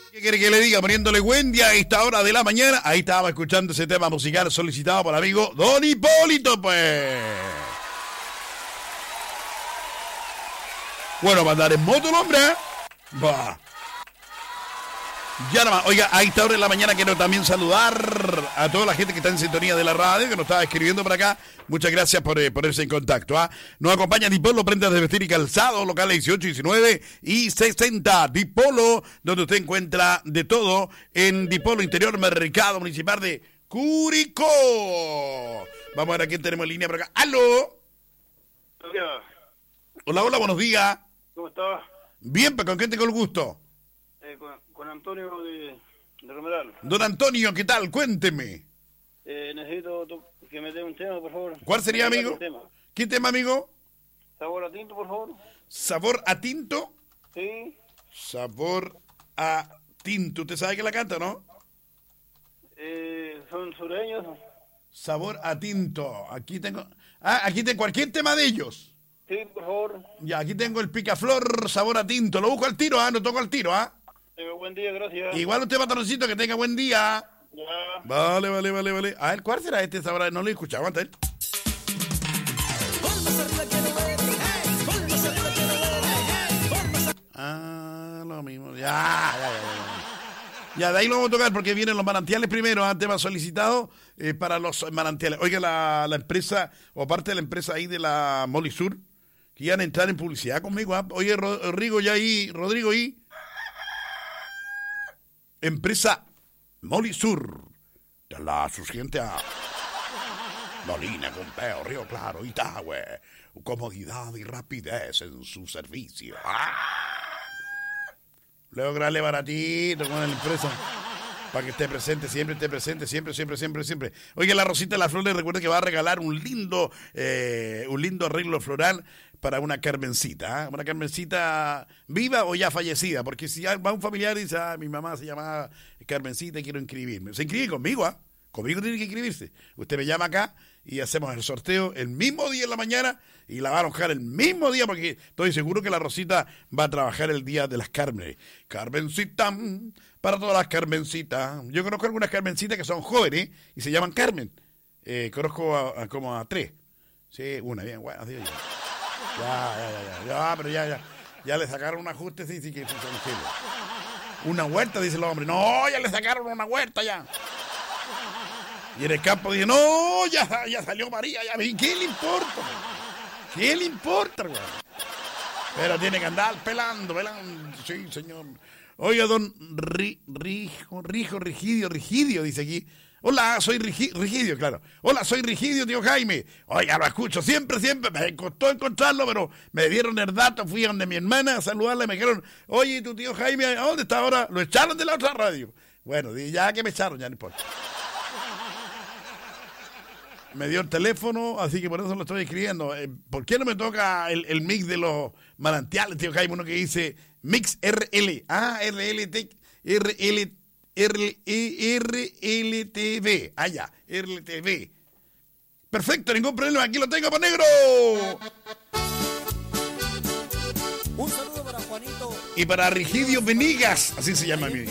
¿Qué quiere que le diga? Poniéndole Wendy a esta hora de la mañana. Ahí estaba escuchando ese tema musical solicitado por el amigo Don Hipólito, pues. Bueno, va a andar en moto el hombre, ¿eh? Va. Ya nada más. Oiga, a esta hora de la mañana quiero también saludar a toda la gente que está en sintonía de la radio, que nos estaba escribiendo por acá. Muchas gracias por ponerse en contacto. Nos acompaña Dipolo, prendas de vestir y calzado, locales 18, 19 y 60. Dipolo, donde usted encuentra de todo en Dipolo Interior, Mercado Municipal de Curicó. Vamos a ver a quién tenemos en línea por acá. ¡Aló! Hola, hola, buenos días. ¿Cómo estás? Bien, ¿con quién tengo el gusto? Con Antonio de Romeral. Don Antonio, ¿qué tal? Cuénteme. Necesito que me dé un tema, por favor. ¿Cuál sería, amigo? ¿Qué tema, amigo? Sabor a tinto, por favor. ¿Sabor a tinto? Sí. Sabor a tinto. ¿Usted sabe que la canta, no? Son sureños. Sabor a tinto. Aquí tengo cualquier tema de ellos. Sí, por favor. Ya, aquí tengo el picaflor, sabor a tinto. Lo busco al tiro, no toco al tiro, Buen día, gracias. Igual usted, patroncito, que tenga buen día. Ya. Vale. A ver, ¿cuál será este sabor? No lo he escuchado antes. Lo mismo. Ya, de ahí lo vamos a tocar porque vienen los manantiales primero, tema solicitado para los manantiales. Oiga, la empresa, o parte de la empresa ahí de la Molisur, que iban a entrar en publicidad conmigo. Oye, Rodrigo, empresa Molisur, de la surgiente a Molina, Compeo, Río Claro, Itagüe, comodidad y rapidez en su servicio. Lograrle baratito con la empresa para que esté presente, siempre. Oye, la Rosita de las Flores, recuerda que va a regalar un lindo arreglo floral para una Carmencita, una Carmencita viva o ya fallecida, porque si va un familiar y dice, mi mamá se llamaba Carmencita y quiero inscribirme, se inscribe conmigo, conmigo tiene que inscribirse. Usted me llama acá y hacemos el sorteo el mismo día en la mañana y la va a alojar el mismo día, porque estoy seguro que la Rosita va a trabajar el día de las Carmen. Carmencita, para todas las Carmencitas. Yo conozco algunas Carmencitas que son jóvenes y se llaman Carmen. Conozco como a 3. Sí, una bien, bueno, así ya le sacaron un ajuste, sí que una huerta, dice el hombre. No, ya le sacaron una huerta ya. Y en el campo dice, no, ya salió María, ya. ¿Qué le importa, güey? Pero tiene que andar pelando, sí, señor. Oiga, don Rigidio, dice aquí. Hola, soy Rigidio, claro. Hola, soy Rigidio, tío Jaime. Oiga, lo escucho siempre. Me costó encontrarlo, pero me dieron el dato. Fui a donde mi hermana a saludarla y me dijeron, oye, tu tío Jaime, ¿a dónde está ahora? Lo echaron de la otra radio. Bueno, ya que me echaron, ya no importa. Me dio el teléfono, así que por eso lo estoy escribiendo. ¿Por qué no me toca el mix de los manantiales, tío Jaime? Uno que dice Mix RL. RLTV. Ya, RLTV. Perfecto, ningún problema. Aquí lo tengo, por negro. Un saludo para Juanito. Y para Rigidio Venigas, así se llama mi